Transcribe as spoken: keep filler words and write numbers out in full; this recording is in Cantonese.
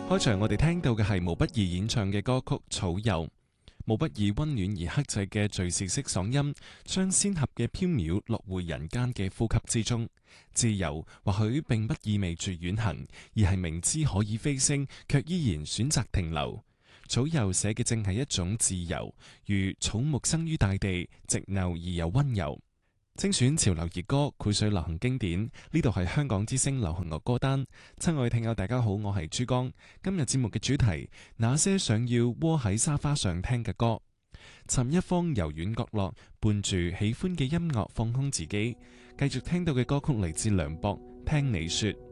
開場我哋聽到嘅係毛不易演唱嘅歌曲《草油》。毛不易溫暖而克制嘅敘事式嗓音，將仙俠嘅飄渺落回人間嘅呼吸之中。自由或許並不意味住遠行，而係明知可以飛升，卻依然選擇停留。草油寫嘅正係一種自由，如草木生於大地，直拗而又溫柔。精選潮流熱歌，膾炙流行經典。呢度係香港之聲流行樂歌單。親愛聽友大家好，我係珠江。今日節目嘅主題，那些想要窩喺沙發上聽嘅歌。尋一方柔軟角落，伴住喜歡嘅音樂放空自己。繼續聽到嘅歌曲嚟自梁博，聽你說。